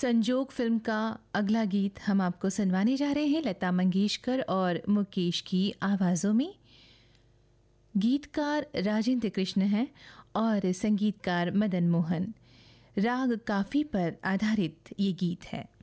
संजोग फिल्म का अगला गीत हम आपको सुनवाने जा रहे हैं लता मंगेशकर और मुकेश की आवाज़ों में। गीतकार राजेंद्र कृष्ण हैं और संगीतकार मदन मोहन। राग काफ़ी पर आधारित ये गीत है।